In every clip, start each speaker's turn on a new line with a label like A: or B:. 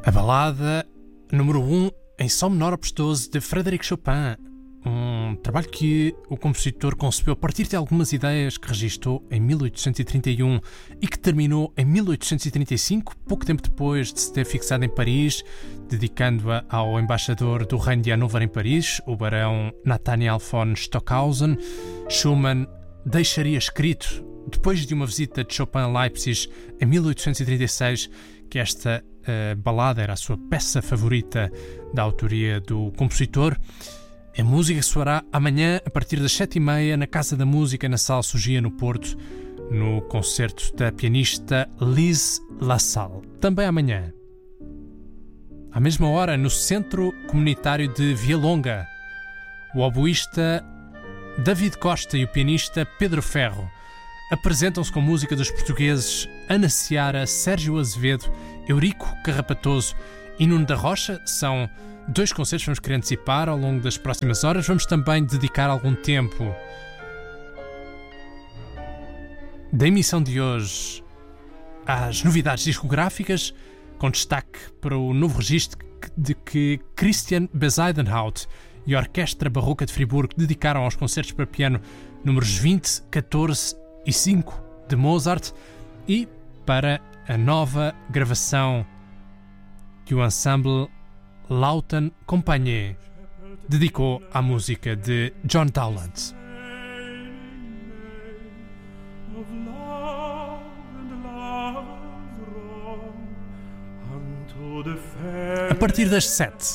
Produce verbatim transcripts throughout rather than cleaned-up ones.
A: A balada número um em Sol menor opus doze de Frédéric Chopin, um trabalho que o compositor concebeu a partir de algumas ideias que registou em mil oitocentos e trinta e um e que terminou em mil oitocentos e trinta e cinco, pouco tempo depois de se ter fixado em Paris, dedicando-a ao embaixador do Reino de Hannover em Paris, o barão Nathaniel von Stockhausen. Schumann deixaria escrito, depois de uma visita de Chopin a Leipzig em mil oitocentos e trinta e seis, que esta uh, balada era a sua peça favorita da autoria do compositor. A música soará amanhã a partir das sete e meia na Casa da Música, na Sala Sugia, no Porto, no concerto da pianista Lise Lassalle. Também amanhã, à mesma hora, no Centro Comunitário de Vialonga, o oboísta David Costa e o pianista Pedro Ferro apresentam-se com música dos portugueses Ana Seara, Sérgio Azevedo, Eurico Carrapatoso e Nuno da Rocha. São dois concertos que vamos querer antecipar ao longo das próximas horas. Vamos também dedicar algum tempo da emissão de hoje às novidades discográficas, com destaque para o novo registro de que Christian Bezuidenhout e a Orquestra Barroca de Friburgo dedicaram aos concertos para piano números vinte, catorze e cinco de Mozart, e para a nova gravação que o ensemble Lauten Compagnie dedicou à música de John Dowland. A partir das sete,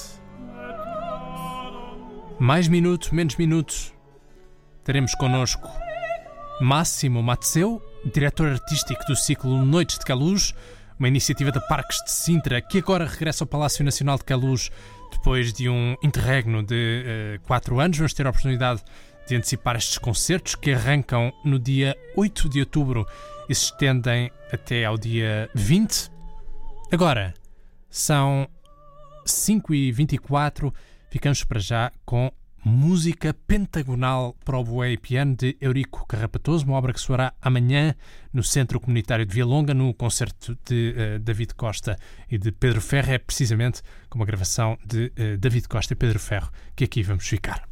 A: mais minuto, menos minuto, teremos connosco Máximo Matseu, diretor artístico do ciclo Noites de Queluz, uma iniciativa da Parques de Sintra, que agora regressa ao Palácio Nacional de Queluz depois de um interregno de uh, quatro anos. Vamos ter a oportunidade de antecipar estes concertos, que arrancam no dia oito de outubro e se estendem até ao dia vinte. Agora, são cinco e vinte e quatro, ficamos para já com música pentagonal para oboé e piano de Eurico Carrapatoso, uma obra que soará amanhã no Centro Comunitário de Vialonga, no concerto de uh, David Costa e de Pedro Ferro. É precisamente com uma gravação de uh, David Costa e Pedro Ferro que aqui vamos ficar.